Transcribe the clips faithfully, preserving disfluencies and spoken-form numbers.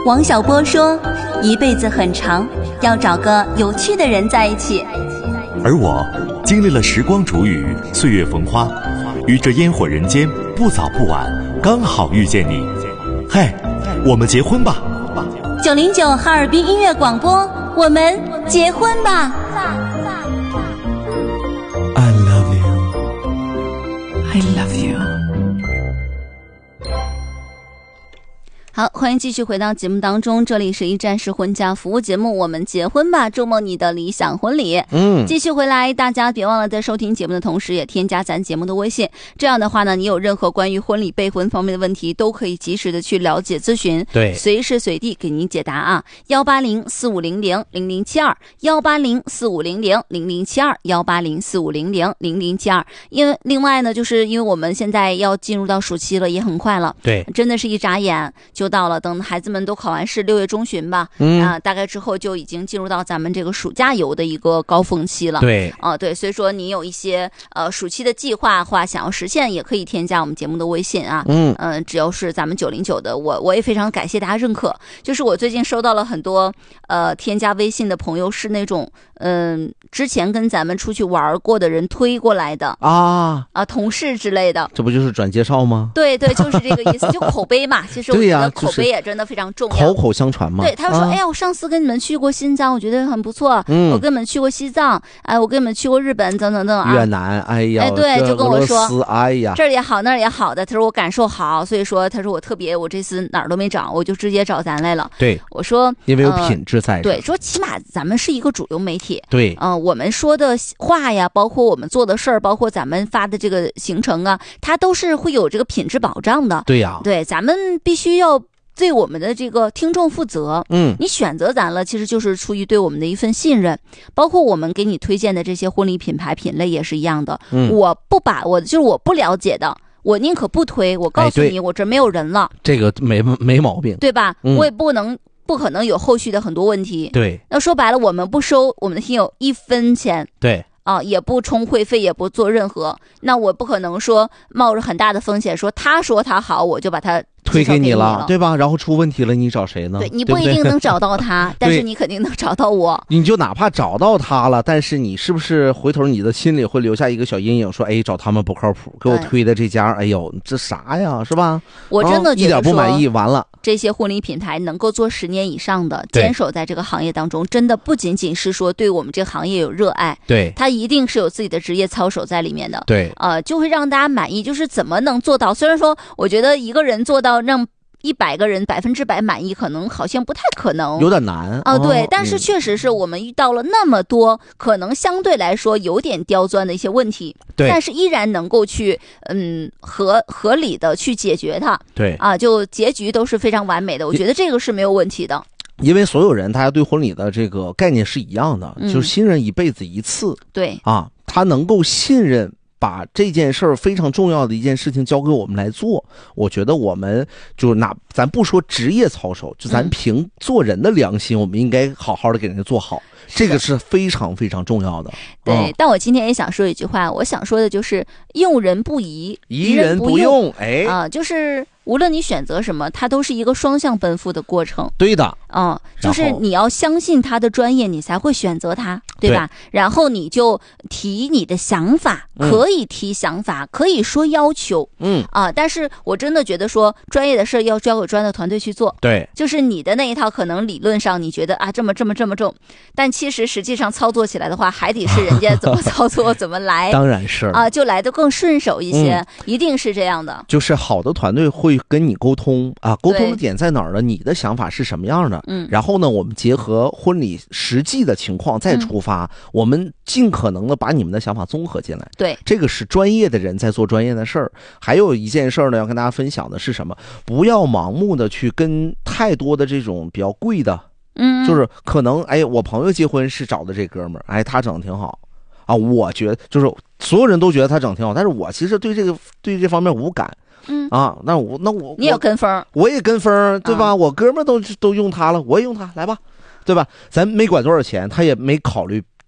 王小波说，一辈子很长，要找个有趣的人在一起。 而我经历了时光煮雨，岁月逢花，于这烟火人间，不早不晚，刚好遇见你。嘿，我们结婚吧。 九零九哈尔滨音乐广播，我们结婚吧。 I love you I love you。 好，欢迎继续回到节目当中，这里是一站式婚嫁服务节目，我们结婚吧，祝梦你的理想婚礼。嗯，继续回来，大家别忘了在收听节目的同时也添加咱节目的微信，这样的话呢，你有任何关于婚礼备婚方面的问题都可以及时的去了解咨询， 对， 随时随地给您解答啊。幺八零四五零零零零七二，幺八零四五零零零零七二，幺八零四五零零零零七二。因为另外呢，就是因为我们现在要进入到暑期了，也很快了， 对， 真的是一眨眼就到了，等孩子们都考完试，六月中旬吧，嗯啊，大概之后就已经进入到咱们这个暑假游的一个高峰期了。 对啊，对，所以说你有一些呃暑期的计划话想要实现，也可以添加我们节目的微信啊，嗯嗯、呃，只要是咱们九零九的，我我也非常感谢大家认可。就是我最近收到了很多呃添加微信的朋友是那种嗯、呃、之前跟咱们出去玩过的人推过来的啊啊同事之类的， 这不就是转介绍吗？ 对对，就是这个意思，就口碑嘛。其实我觉得口碑也真的非常重要， 口口相传嘛。 对，他说、啊、哎呀，我上次跟你们去过新疆，我觉得很不错、嗯、我跟你们去过西藏，哎，我跟你们去过日本等等等啊， 越南，哎呀， 哎对，就跟我说哎呀， 这儿也好那儿也好的，他说我感受好，所以说他说我特别，我这次哪儿都没找，我就直接找咱来了。 对， 我说因为有品质在、呃、 对，说起码咱们是一个主流媒体， 对， 嗯、呃，我们说的话呀，包括我们做的事儿，包括咱们发的这个行程啊，它都是会有这个品质保障的。 对呀、啊， 对，咱们必须要对我们的这个听众负责。嗯，你选择咱了，其实就是出于对我们的一份信任。包括我们给你推荐的这些婚礼品牌品类也是一样的。嗯，我不把我就是我不了解的，我宁可不推。我告诉你，哎、我这没有人了， 这个没没毛病， 对吧？ 嗯、 我也不能。不可能有后续的很多问题。 对， 那说白了，我们不收我们的听友一分钱。 对。 啊，也不充会费，也不做任何，那我不可能说冒着很大的风险说他说他好，我就把他推给你了， 对吧？然后出问题了，你找谁呢？ 对，你不一定能找到他，但是你肯定能找到我。 你就哪怕找到他了，但是你是不是回头你的心里会留下一个小阴影，说哎，找他们不靠谱，给我推的这家，哎呦，这啥呀，是吧？ 我真的觉得、 哦、一点不满意，完了。 这些婚礼品牌能够做十年以上的，坚守在这个行业当中，真的不仅仅是说对我们这个行业有热爱， 对， 他一定是有自己的职业操守在里面的， 对， 呃，就会让大家满意。就是怎么能做到？虽然说，我觉得一个人做到让一百个人百分之百满意，可能好像不太可能， 有点难啊、呃。对、 哦， 但是确实是我们遇到了那么多、嗯、可能相对来说有点刁钻的一些问题， 对， 但是依然能够去嗯合合理的去解决它， 对啊，就结局都是非常完美的，我觉得这个是没有问题的。 因为所有人大家对婚礼的这个概念是一样的， 嗯、 就是信任一辈子一次， 对啊，他能够信任。把这件事儿非常重要的一件事情交给我们来做，我觉得我们就哪咱不说职业操守，就咱凭做人的良心，嗯、我们应该好好的给人家做好，这个是非常非常重要的。 对、 嗯， 但我今天也想说一句话，我想说的就是用人不疑， 疑人不用，哎啊、呃，就是无论你选择什么，它都是一个双向奔赴的过程。 对的， 嗯，就是你要相信他的专业，你才会选择他，对吧？对，然后你就提你的想法，可以提想法，嗯、可以说要求，嗯啊，但是我真的觉得说专业的事要交给专业的团队去做。 对， 就是你的那一套，可能理论上你觉得啊这么这么这么重，但其实实际上操作起来的话，还得是人家怎么操作怎么来， 当然是啊，就来得更顺手一些，嗯、一定是这样的。 就是好的团队会跟你沟通啊，沟通的点在哪儿呢？你的想法是什么样的？嗯，然后呢，我们结合婚礼实际的情况再出发，嗯、我们尽可能的把你们的想法综合进来。 对， 这个是专业的人在做专业的事儿。还有一件事儿呢，要跟大家分享的是什么？不要盲目的去跟太多的这种比较贵的，嗯，就是可能哎，我朋友结婚是找的这哥们儿，哎，他整的挺好啊，我觉得就是所有人都觉得他整挺好，但是我其实对这个对这方面无感。嗯啊，那我那我你也跟风， 我也跟风，对吧？啊、我哥们都都用它了，我也用它，来吧，对吧？咱没管多少钱，他也没考虑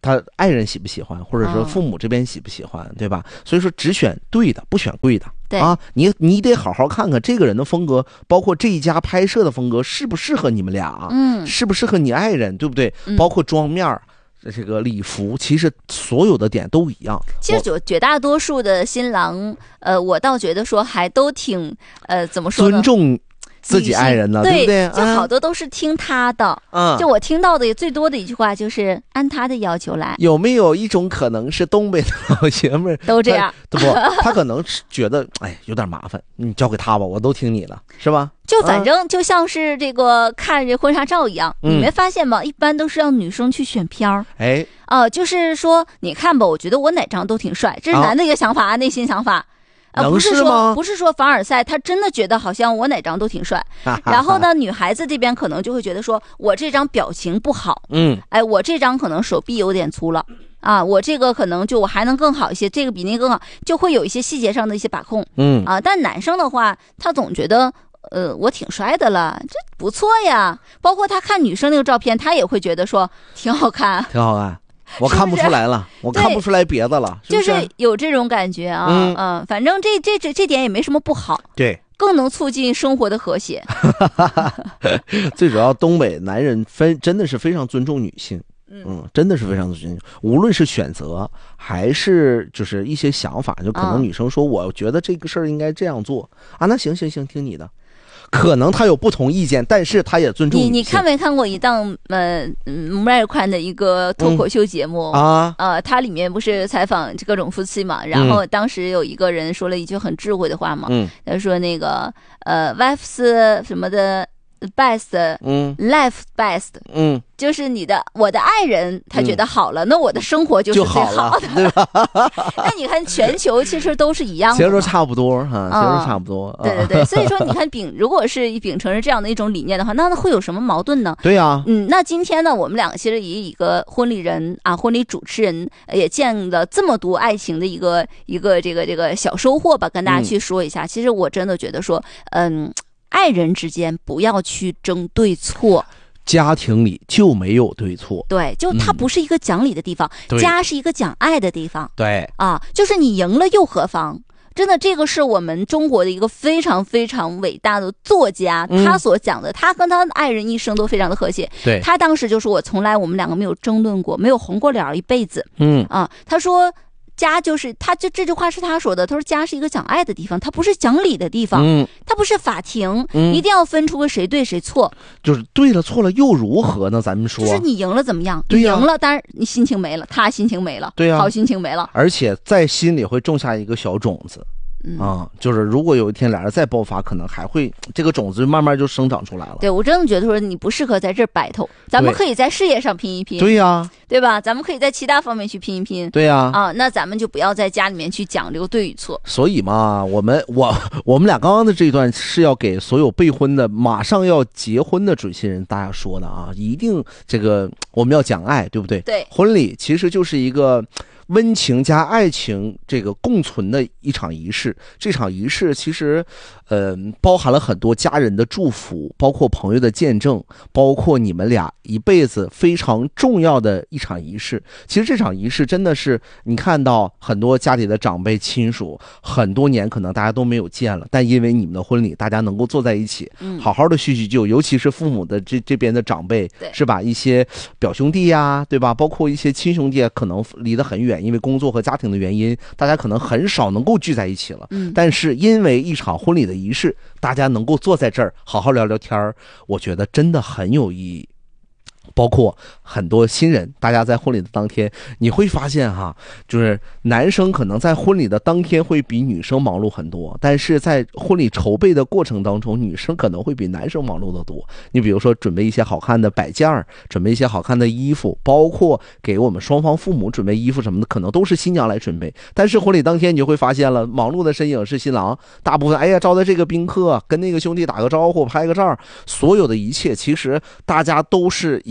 他爱人喜不喜欢，或者说父母这边喜不喜欢，对吧？所以说只选对的，不选贵的。 对啊，你你得好好看看这个人的风格，包括这一家拍摄的风格适不适合你们俩， 嗯， 适不适合你爱人，对不对？ 嗯、 包括妆面这个礼服，其实所有的点都一样。 其实绝绝大多数的新郎，呃，我倒觉得说还都挺，呃，怎么说呢？ 尊重自己爱人呢， 对, 对不对？ 就好多都是听他的。嗯，就我听到的最多的一句话就是按他的要求来。 有没有一种可能是东北的老爷们儿都这样？ 不，他可能觉得哎有点麻烦，你交给他吧，我都听你的，是吧？ 就反正就像是这个看这婚纱照一样，嗯、你没发现吗？一般都是让女生去选片儿。 哎， 啊、呃，就是说你看吧，我觉得我哪张都挺帅，这是男的一个想法，啊、内心想法。呃，不是说不是说凡尔赛，他真的觉得好像我哪张都挺帅。然后呢，女孩子这边可能就会觉得说，我这张表情不好，嗯，哎，我这张可能手臂有点粗了啊，我这个可能就我还能更好一些，这个比那个更好，就会有一些细节上的一些把控，嗯啊。但男生的话，他总觉得，呃，我挺帅的了，这不错呀。包括他看女生那个照片，他也会觉得说挺好看， 挺好看。我看不出来了，是是我看不出来别的了，是不是？ 就是有这种感觉啊，嗯，嗯反正这这这这点也没什么不好， 对， 更能促进生活的和谐。 最主要，东北男人非真的是非常尊重女性，嗯，真的是非常尊重女性，无论是选择还是就是一些想法，就可能女生说，我觉得这个事儿应该这样做啊，那行行行，听你的。可能他有不同意见，但是他也尊重你。 你看没看过一档呃嗯麦宽的一个脱口秀节目、 嗯、啊？ 呃，它里面不是采访各种夫妻嘛？然后当时有一个人说了一句很智慧的话嘛，嗯，他说那个呃 ，wife's 什么的 best， 嗯 ，life best， 嗯。就是你的我的爱人他觉得好了、嗯、那我的生活就是最好的， 对吧？ 那你看全球其实都是一样的， 其实差不多哈，其实差不多、 嗯、对对对，所以说你看秉如果是秉承着这样的一种理念的话，那会有什么矛盾呢？ 对呀、啊、 嗯，那今天呢我们两个其实以一个婚礼人啊婚礼主持人也见了这么多爱情的一个一个这个这个小收获吧，跟大家去说一下、嗯、其实我真的觉得说嗯爱人之间不要去争对错， 家庭里就没有对错， 对，就它不是一个讲理的地方、嗯、家是一个讲爱的地方， 对啊，就是你赢了又何妨？真的，这个是我们中国的一个非常非常伟大的作家、嗯、他所讲的，他跟他的爱人一生都非常的和谐。 对， 他当时就说我从来我们两个没有争论过，没有红过脸一辈子。嗯啊，他说家就是他就这句话是他说的，他说家是一个讲爱的地方，它不是讲理的地方，嗯，它不是法庭、嗯、一定要分出个谁对谁错， 就是对了错了又如何呢？咱们说就是你赢了怎么样？ 对呀、 啊，赢了当然你心情没了，他心情没了， 对呀、啊， 好心情没了， 而且在心里会种下一个小种子。嗯啊，就是如果有一天俩人再爆发，可能还会这个种子慢慢就生长出来了。 对，我真的觉得说你不适合在这儿 battle， 咱们可以在事业上拼一拼。 对呀、啊， 对吧？咱们可以在其他方面去拼一拼。 对呀、啊， 啊，那咱们就不要在家里面去讲究对与错。 所以嘛，我们我我们俩刚刚的这一段是要给所有备婚的、马上要结婚的准新人大家说的啊，一定这个我们要讲爱，对不对？ 对， 婚礼其实就是一个温情加爱情这个共存的一场仪式，这场仪式其实呃包含了很多家人的祝福，包括朋友的见证，包括你们俩一辈子非常重要的一场仪式。其实这场仪式真的是你看到很多家里的长辈亲属很多年可能大家都没有见了，但因为你们的婚礼大家能够坐在一起好好的叙叙旧，尤其是父母的这这边的长辈是吧，一些表兄弟呀，对吧，包括一些亲兄弟可能离得很远，因为工作和家庭的原因大家可能很少能够聚在一起了，嗯，但是因为一场婚礼的仪式大家能够坐在这儿好好聊聊天，我觉得真的很有意义。包括很多新人，大家在婚礼的当天你会发现哈，就是男生可能在婚礼的当天会比女生忙碌很多，但是在婚礼筹备的过程当中女生可能会比男生忙碌的多。你比如说准备一些好看的摆件，准备一些好看的衣服，包括给我们双方父母准备衣服什么的，可能都是新娘来准备。但是婚礼当天你就会发现了，忙碌的身影是新郎，大部分哎呀招待这个宾客，跟那个兄弟打个招呼，拍个照，所有的一切其实大家都是一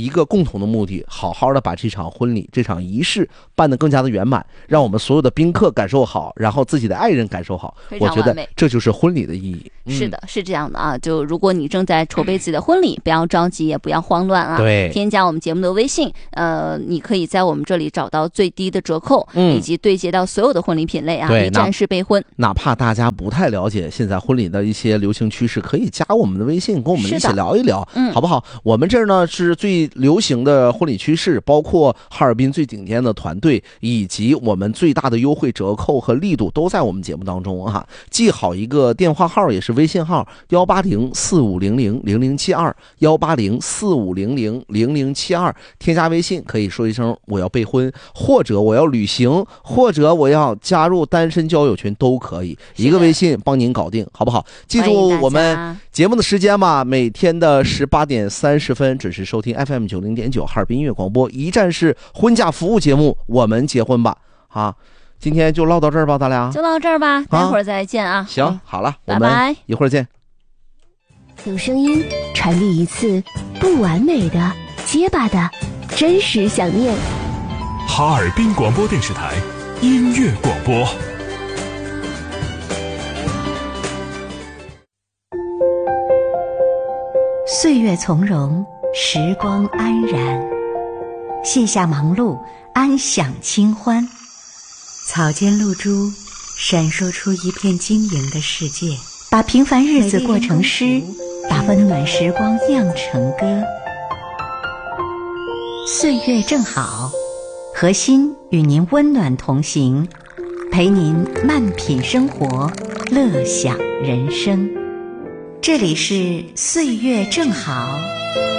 一个共同的目的，好好的把这场婚礼这场仪式办得更加的圆满，让我们所有的宾客感受好，然后自己的爱人感受好，我觉得这就是婚礼的意义。 嗯、是的，是这样的啊。就如果你正在筹备自己的婚礼，不要着急，也不要慌乱啊。 对， 添加我们节目的微信，呃，你可以在我们这里找到最低的折扣，嗯、以及对接到所有的婚礼品类啊，一站式备婚。 哪怕大家不太了解现在婚礼的一些流行趋势，可以加我们的微信，跟我们一起聊一聊，嗯，好不好？我们这儿呢是最流行的婚礼趋势，包括哈尔滨最顶尖的团队，以及我们最大的优惠折扣和力度都在我们节目当中啊。记好一个电话号，也是微信号：幺八零四五零零零零七二，幺八零四五零零零零七二。添加微信可以说一声我要备婚，或者我要旅行，或者我要加入单身交友群都可以，一个微信帮您搞定，好不好？记住我们节目的时间嘛，每天的十八点三十分准时收听 F M 九零点九哈尔滨音乐广播，一站式婚嫁服务节目，我们结婚吧啊！今天就唠到这儿吧，咱俩就到这儿吧，待会儿再见啊！ 行，好了， 拜拜， 一会儿见。 用声音传递一次不完美的、结巴的真实想念。 哈尔滨广播电视台音乐广播。 岁月从容，时光安然，卸下忙碌，安享清欢。草间露珠闪烁出一片晶莹的世界，把平凡日子过成诗，把温暖时光酿成歌。岁月正好，核心与您温暖同行，陪您慢品生活，乐享人生。这里是岁月正好。